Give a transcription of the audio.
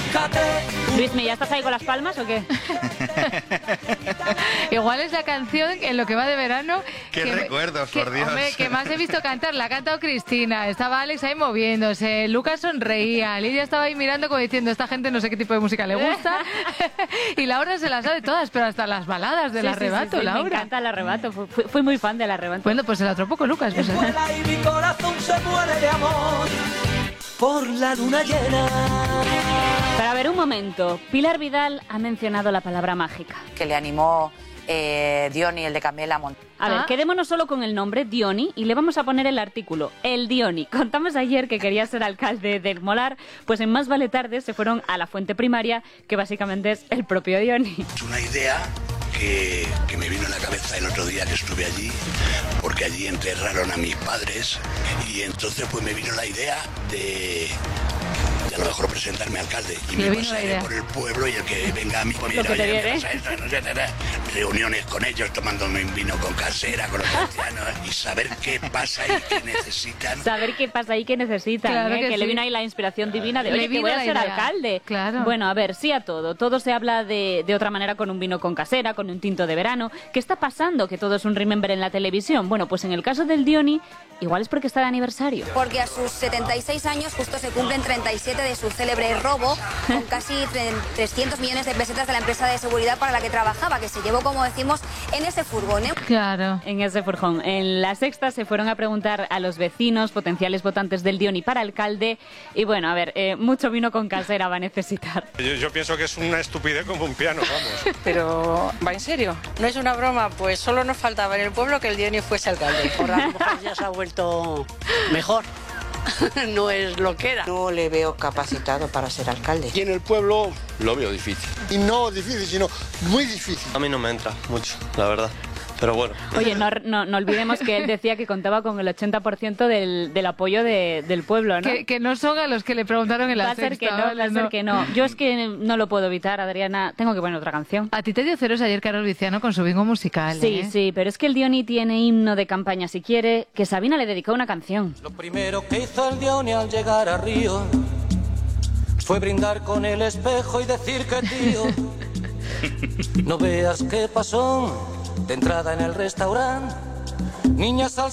Luismi, ¿ya estás ahí con las palmas o qué? Igual es la canción en lo que va de verano. ¡Qué recuerdos, por Dios! Hombre, que más he visto cantar. La ha cantado Cristina, estaba Alex ahí moviéndose, Lucas sonreía, Lidia estaba ahí mirando como diciendo, esta gente no sé qué tipo de música le gusta. Y Laura se las sabe todas, pero hasta las baladas del arrebato, sí, Laura. Me encanta el arrebato, fui muy fan del arrebato. Bueno, pues se la atropó con Lucas. Pues, y mi corazón se muere de amor por la luna llena. Pero a ver, un momento. Pilar Vidal ha mencionado la palabra mágica. Que le animó Diony, el de Camela. A ver, quedémonos solo con el nombre, Diony, y le vamos a poner el artículo, el Diony. Contamos ayer que quería ser alcalde del Molar, pues en Más Vale Tarde se fueron a la fuente primaria, que básicamente es el propio Diony. Es una idea que me vino a la cabeza el otro día que estuve allí, porque allí enterraron a mis padres, y entonces pues me vino la idea de a lo mejor presentarme alcalde y me pasaré por el pueblo y el que venga a mí pues reuniones con ellos, tomándome un vino con casera, con los ancianos y saber qué pasa y qué necesitan. Saber qué pasa y qué necesitan, claro que le vino ahí la inspiración divina de, oye, que voy a ser alcalde. Claro. Bueno, a ver, sí a todo se habla de otra manera con un vino con casera, con un tinto de verano. ¿Qué está pasando? Que todo es un remember en la televisión. Bueno, pues en el caso del Diony, igual es porque está de aniversario. Porque a sus 76 años justo se cumplen 37 de su célebre robo, con casi 300 millones de pesetas de la empresa de seguridad para la que trabajaba, que se llevó, como decimos, en ese furgón. Claro. En ese furgón. En La Sexta se fueron a preguntar a los vecinos, potenciales votantes del Diony para alcalde, y bueno, a ver, mucho vino con casera va a necesitar. Yo pienso que es una estupidez como un piano, vamos. Pero, ¿va en serio? ¿No es una broma? Pues solo nos faltaba en el pueblo que el Diony fuese alcalde. Por a lo mejor ya se ha vuelto mejor. No es lo que era. No le veo capacitado para ser alcalde. Y en el pueblo lo veo difícil. Y no difícil, sino muy difícil. A mí no me entra mucho, la verdad. Pero bueno. Oye, no olvidemos que él decía que contaba con el 80% del apoyo del pueblo, ¿no? Que no son a los que le preguntaron en La Sexta. Va a ser que no. Yo es que no lo puedo evitar, Adriana. Tengo que poner otra canción. A ti te dio ceros ayer Carol Viciano con su bingo musical, Sí, sí, pero es que el Diony tiene himno de campaña, si quiere, que Sabina le dedicó una canción. Lo primero que hizo el Diony al llegar a Río fue brindar con el espejo y decir que tío, no veas qué pasó de entrada en el restaurante, niñas al